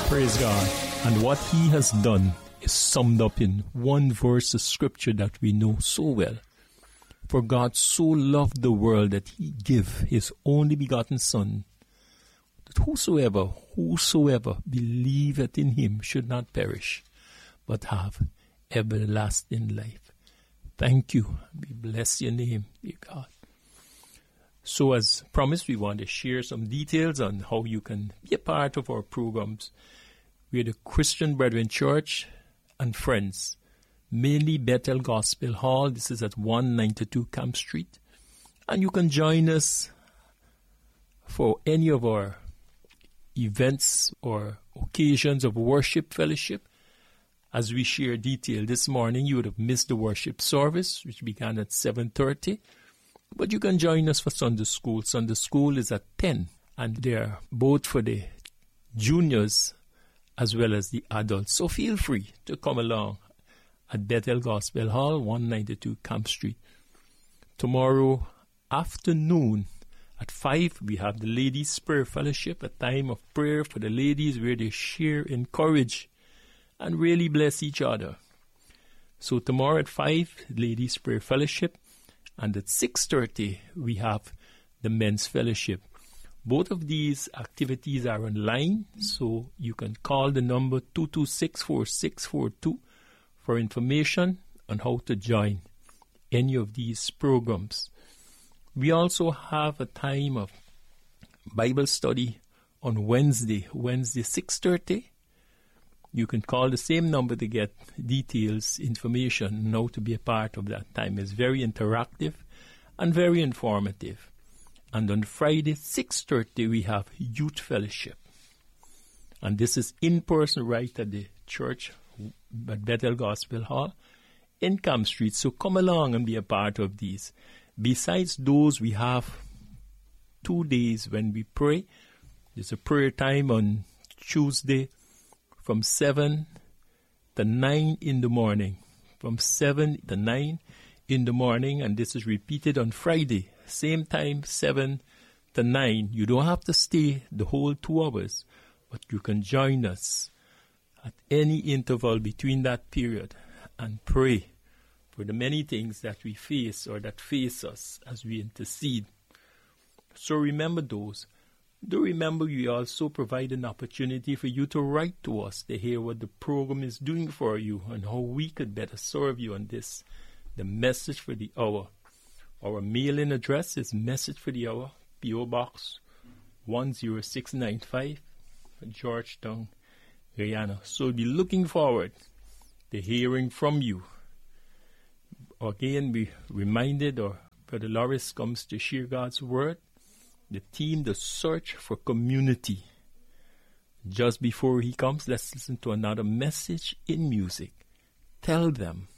Praise God. And what He has done is summed up in one verse of scripture that we know so well. For God so loved the world that He gave His only begotten Son, that whosoever believeth in Him should not perish, but have everlasting life. Thank you. We bless your name, dear God. So as promised, we want to share some details on how you can be a part of our programs. We are the Christian Brethren Church and Friends, mainly Bethel Gospel Hall. This is at 192 Camp Street. And you can join us for any of our events or occasions of worship fellowship. As we share detail this morning, you would have missed the worship service, which began at 7:30. But you can join us for Sunday School. Sunday School is at 10. And they're both for the juniors as well as the adults. So feel free to come along at Bethel Gospel Hall, 192 Camp Street. Tomorrow afternoon at 5, we have the Ladies' Prayer Fellowship, a time of prayer for the ladies where they share, encourage, and really bless each other. So tomorrow at 5, Ladies' Prayer Fellowship, and at 6:30, we have the Men's Fellowship. Both of these activities are online, so you can call the number 226-4642 for information on how to join any of these programs. We also have a time of Bible study on Wednesday 6:30. You can call the same number to get details, information, on how to be a part of that time. It's very interactive and very informative. And on Friday, 6:30, we have Youth Fellowship. And this is in person right at the church at Bethel Gospel Hall in Camp Street. So come along and be a part of these. Besides those, we have 2 days when we pray. There's a prayer time on Tuesday from 7 to 9 in the morning. From 7 to 9 in the morning, and this is repeated on Friday. Same time, 7 to 9. You don't have to stay the whole 2 hours, but you can join us at any interval between that period and pray for the many things that we face or that face us as we intercede. So remember those. Do remember we also provide an opportunity for you to write to us to hear what the program is doing for you and how we could better serve you on this, the Message for the Hour. Our mailing address is Message for the Hour, P.O. Box 10695, Georgetown, Guyana. So we'll be looking forward to hearing from you. Again, be reminded, or Brother Loris comes to share God's Word. The theme, the search for community. Just before he comes, let's listen to another message in music. Tell them.